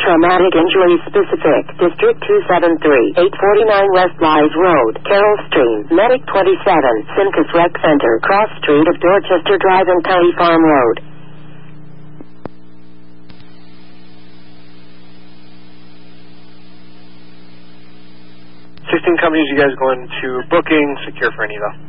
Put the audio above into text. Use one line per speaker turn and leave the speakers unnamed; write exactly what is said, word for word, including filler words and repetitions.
Traumatic Injury Specific, District two seven three, eight forty-nine West Lies Road, Carroll Stream, Medic twenty-seven, Simcus Rec Center, Cross Street of Dorchester Drive and County Farm Road.
sixteen companies, you guys going to booking, secure for an eval.